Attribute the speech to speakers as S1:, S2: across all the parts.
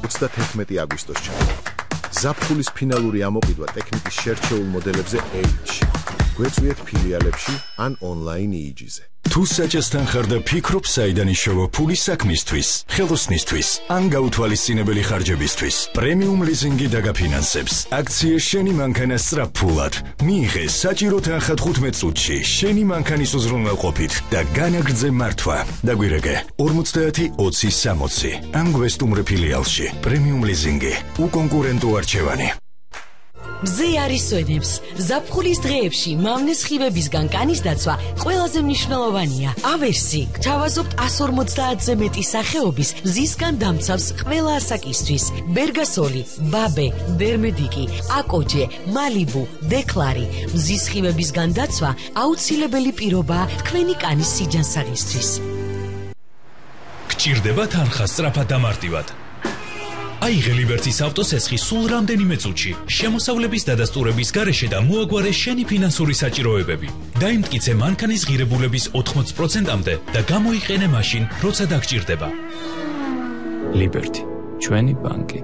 S1: 31 აგვისტოს ჩამოვა. ზაფხულის ფინალური ამოყიდვა ტექნიკის შერჩეულ მოდელებზე Elite-ში. გვეწვიეთ ფილიალებში ან ონლაინ EEG-ზე.
S2: თუ საჭესთან ხარ და ფიქრობ საიდან იშოვა ფული საქმისთვის, ხელოსნისთვის, ან გაუთვალისწინებელი ხარჯებისთვის, პრემიუმ ლიზინგი დაგაფინანსებს. აქცია შენი მანქანა სწრაფფულად. მიიღე საჭირო თანხა 15 წუთში, შენი მანქანის უზრუნველყოფით და განაგრძე მართვა. დაგვირეკე 50-20-60 ან გვესტუმრე ფილიალში. პრემიუმ ლიზინგი, უკონკურენტო არჩევანი.
S3: მზე არის სვენებს. ზაფხულის დღეებში მავნეს ხივებისგან კანის დაცვა ყველაზე მნიშვნელოვანია. ავერსი თავაზობთ 150-ზე მეტი სახეობის მზისგან დამცავს ყველა ასაკისთვის. ბერგასოლი, ბაბე, დერმედიკი, აკოჯე, მალიბუ, დეკლარი. მზის ხივებისგან დაცვა აუცილებელი პირობაა თქვენი კანის სიჯანსაღისთვის.
S4: გჭირდება თანხა სწრაფად და მარტივად. აიღე ლიბერტის ავტოსესხი სულ რამდენიმე წუთში, შემოსავლების დადასტურების გარეშე და მოაგვარე შენი ფინანსური საჭიროებები. დაიმტკიცე მანქანის ღირებულების 80%-მდე და გამოიყენე მაშინ, როცა დაგჭირდება.
S5: ლიბერტი, ჩვენი ბანკი.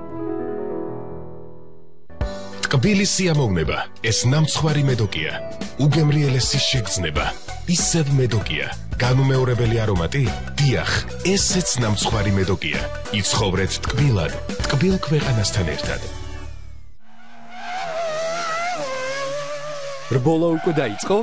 S6: ტკბილი სიამოვნება, ეს ნამცხვარი მედოკია. უგემრიელესი შეგრძნება, ისევ მედოკია. განუმეორებელი არომატი? დიახ, ესეც ნამცხვარი მედოკია. იცხოვრეთ ტკბილად, ტკბილ ქვეყანასთან ერთად.
S7: რბოლა უკვე დაიწყო?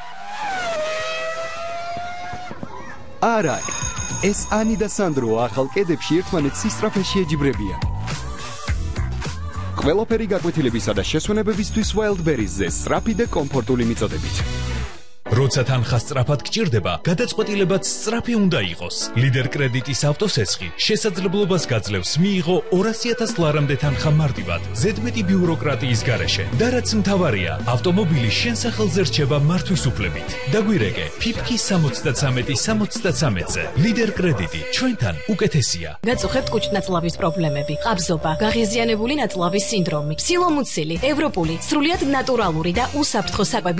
S7: არა, ეს ანი და სანდრო ახალ კედებში ერთმანეთს სისწრაფეში ეჯიბრებიან. ყველაფერი გაკვეთილებისა და შესვენებებისთვის Wildberries-ზე სწრაფი და კომფორტული მიწოდებით.
S4: როცა თანხა სწრაფად გჭირდება, გადაწყვეტილებაც სწრაფი უნდა იყოს. ლიდერ კრედიტის ავტოსესხი შესაძლებლობას გაძლევს მიიღო 200,000 ლარამდე თანხა მარტივად, ზედმეტი ბიუროკრატიის გარეშე. და რაც მთავარია, ავტომობილი შენ სახელზე რჩება მართვის უფლებით. დაგვირეკე, ფიფკი 73-73-ზე. ლიდერ კრედიტი, ჩვენთან უკეთესია.
S8: გაწუხებთ კუჭნაწლავის პრობლემები, ყაბზობა, გაღიზიანებული ნაწლავის სინდრომი, ფსილომუცილი, ევროპული, სრულიად ნატურალური და უსაფრთხო საკვები